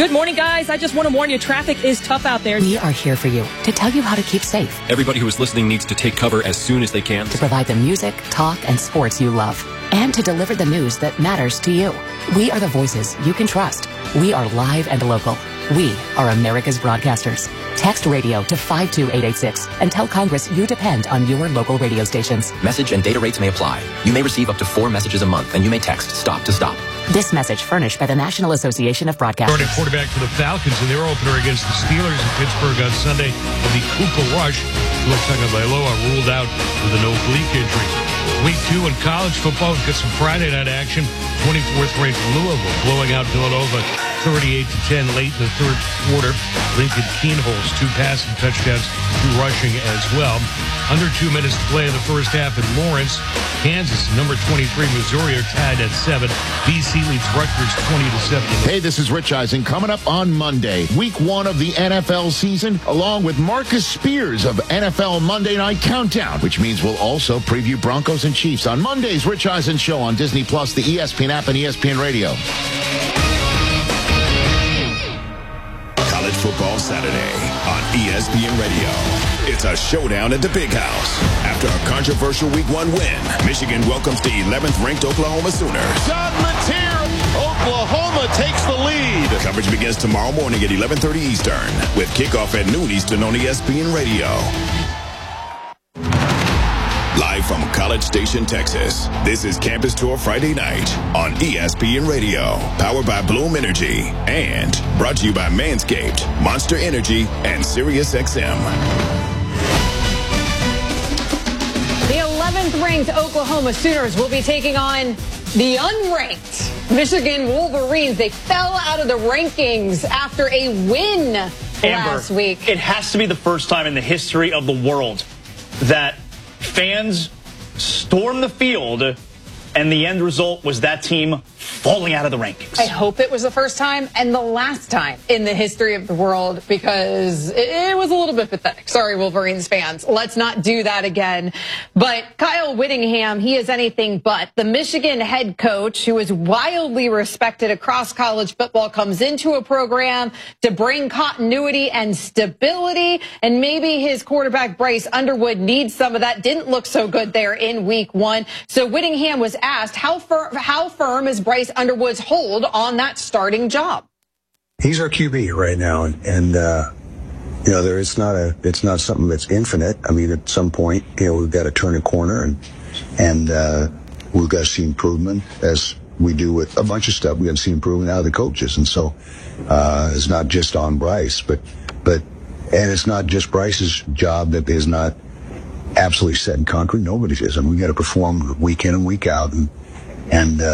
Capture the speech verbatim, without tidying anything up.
Good morning, guys. I just want to warn you, traffic is tough out there. We are here for you to tell you how to keep safe. Everybody who is listening needs to take cover as soon as they can. To provide the music, talk, and sports you love. And to deliver the news that matters to you. We are the voices you can trust. We are live and local. We are America's broadcasters. Text radio to five two eight eight six and tell Congress you depend on your local radio stations. Message and data rates may apply. You may receive up to four messages a month, and you may text STOP to STOP. This message furnished by the National Association of Broadcasters. Starting quarterback for the Falcons in their opener against the Steelers in Pittsburgh on Sunday will be Cooper Rush. Tua Tagovailoa ruled out with an oblique injury. Week two in college football, we've got some Friday night action. twenty-fourth ranked Louisville blowing out Villanova thirty-eight to ten late in the third quarter. Lincoln Keenholz, two passing touchdowns, two rushing as well. Under two minutes to play in the first half in Lawrence. Kansas, number twenty-three, Missouri are tied at seven. B C leads Rutgers twenty to seven. Hey, this is Rich Eisen. Coming up on Monday, week one of the N F L season, along with Marcus Spears of N F L Monday Night Countdown, which means we'll also preview Broncos and Chiefs on Monday's Rich Eisen Show on Disney Plus, the E S P N app, and E S P N Radio. College Football Saturday on E S P N Radio. It's a showdown at the Big House. After a controversial week one win, Michigan welcomes the eleventh ranked Oklahoma Sooners. John Mateer, Oklahoma takes the lead. Coverage begins tomorrow morning at eleven thirty Eastern with kickoff at noon Eastern on E S P N Radio. Live from College Station, Texas, this is Campus Tour Friday night on E S P N Radio, powered by Bloom Energy, and brought to you by Manscaped, Monster Energy, and Sirius X M. The eleventh ranked Oklahoma Sooners will be taking on the unranked Michigan Wolverines. They fell out of the rankings after a win Amber, last week. It has to be the first time in the history of the world that fans stormed the field, and the end result was that team falling out of the rankings. I hope it was the first time and the last time in the history of the world, because it was a little bit pathetic. Sorry, Wolverines fans. Let's not do that again. But Kyle Whittingham, he is anything but. The Michigan head coach, who is wildly respected across college football, comes into a program to bring continuity and stability. And maybe his quarterback, Bryce Underwood, needs some of that. Didn't look so good there in week one. So Whittingham was asked, how, fir how firm is Bryce Underwood's hold on that starting job? He's our Q B right now, and, and uh, you know, there it's not a it's not something that's infinite. I mean, at some point, you know, we've got to turn a corner, and and uh, we've got to see improvement, as we do with a bunch of stuff. We got to see improvement out of the coaches, and so uh, it's not just on Bryce, but but and it's not just Bryce's job that is not absolutely set in concrete. Nobody's is. I mean, we got to perform week in and week out, and and. Uh,